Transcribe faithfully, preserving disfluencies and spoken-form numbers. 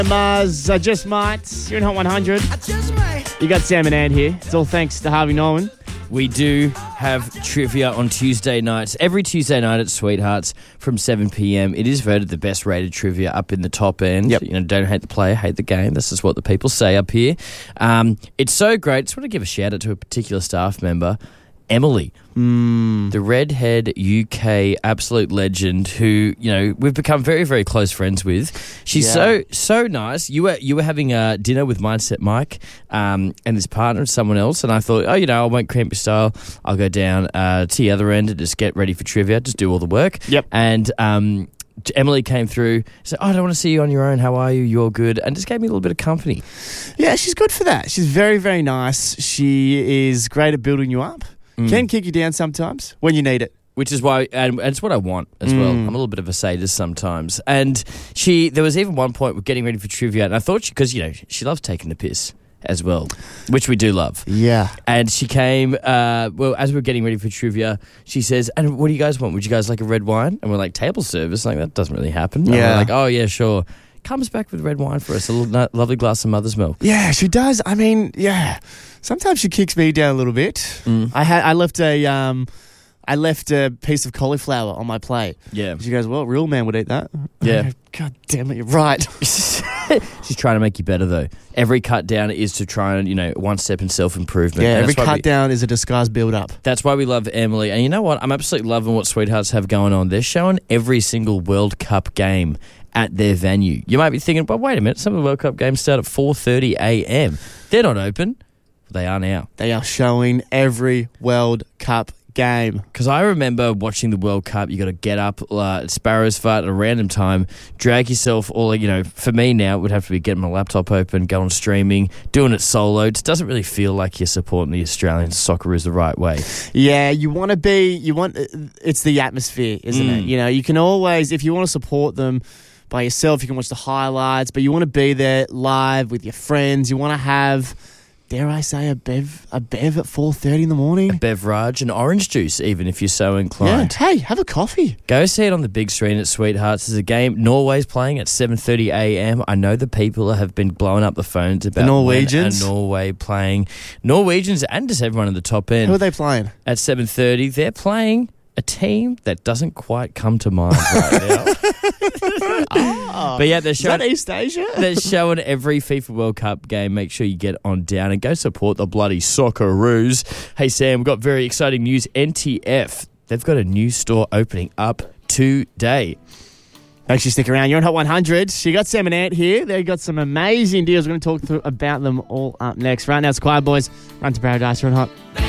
Mars, I just might. You're in Hot one hundred. You got Sam and Ann here. It's all thanks to Harvey Norman. We do have trivia on Tuesday nights. Every Tuesday night at Sweethearts from seven p.m. It is voted the best rated trivia up in the top end. Yep. You know, don't hate the player, hate the game. This is what the people say up here. Um, it's so great. I just want to give a shout out to a particular staff member, Emily. Mm. The redhead U K absolute legend who, you know, we've become very, very close friends with. She's Yeah. so, so nice. You were you were having a dinner with Mindset Mike um, and his partner and someone else, and I thought, oh, you know, I won't cramp your style. I'll go down uh, to the other end and just get ready for trivia, just do all the work. Yep. And um, Emily came through, said, oh, I don't want to see you on your own. How are you? You're good. And just gave me a little bit of company. Yeah, she's good for that. She's very, very nice. She is great at building you up. Mm. Can kick you down sometimes when you need it. Which is why, and it's what I want as well. Mm. I'm a little bit of a sadist sometimes. And she, there was even one point we're getting ready for trivia, and I thought she, because, you know, she loves taking the piss as well, which we do love. Yeah. And she came, uh, well, as we were getting ready for trivia, she says, and what do you guys want? Would you guys like a red wine? And we're like, table service? Like, that doesn't really happen. And Yeah. we're like, oh, yeah, sure. Comes back with red wine for us, a little, no- lovely glass of mother's milk. Yeah, she does. I mean, yeah. Sometimes she kicks me down a little bit. Mm. I had I left a um I left a piece of cauliflower on my plate. Yeah. She goes, well, real man would eat that. Yeah. God damn it, you're right. She's trying to make you better, though. Every cut down is to try and, you know, one step in self-improvement. Yeah, And every that's why cut we- down is a disguised build-up. That's why we love Emily. And you know what? I'm absolutely loving what Sweethearts have going on. They're showing every single World Cup game at their venue. You might be thinking, but wait a minute, some of the World Cup games start at four thirty a.m. They're not open. They are now. They are showing every World Cup game. Because I remember watching the World Cup, you got to get up uh, at Sparrow's Fart at a random time, drag yourself all, you know, for me now, it would have to be getting my laptop open, going streaming, doing it solo. It just doesn't really feel like you're supporting the Australian Socceroos the right way. Yeah, you want to be, you want, it's the atmosphere, isn't Mm. it? You know, you can always, if you want to support them by yourself, you can watch the highlights, but you want to be there live with your friends. You want to have, dare I say, a bev, a bev at four thirty in the morning. A beverage and orange juice, even if you're so inclined. Yeah. Hey, have a coffee. Go see it on the big screen at Sweethearts. There's a game. Norway's playing at seven thirty a.m. I know the people have been blowing up the phones about The Norwegians? when are Norway playing. Norwegians and just everyone in the top end. Who are they playing? At seven thirty, they're playing a team that doesn't quite come to mind right now. Oh, But yeah, they're is showing, that East Asia? they're showing every FIFA World Cup game. Make sure you get on down and go support the bloody Socceroos. Hey, Sam, we've got very exciting news. N T F, they've got a new store opening up today. Make sure you stick around. You're on Hot one hundred. You got Sam and Ant here. They got some amazing deals. We're going to talk through about them all up next. Right now, it's Quiet Boys. Run to Paradise. You're on Hot.